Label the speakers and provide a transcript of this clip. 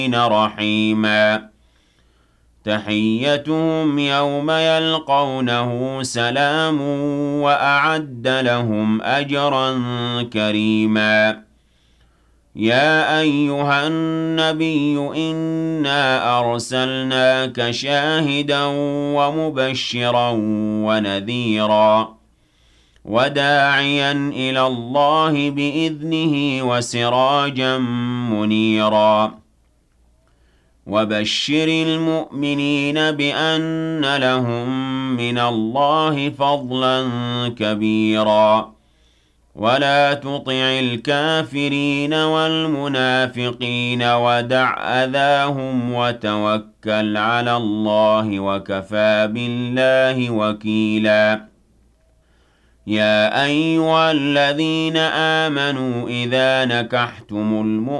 Speaker 1: رحيما تحيتهم يوم يلقونه سلام وأعد لهم أجرا كريما يا أيها النبي إنا أرسلناك شاهدا ومبشرا ونذيرا وداعيا إلى الله بإذنه وسراجا منيرا وبشر المؤمنين بأن لهم من الله فضلا كبيرا ولا تطع الكافرين والمنافقين ودع أذاهم وتوكل على الله وكفى بالله وكيلا يا أيها الذين آمنوا إذا نكحتم المؤمنين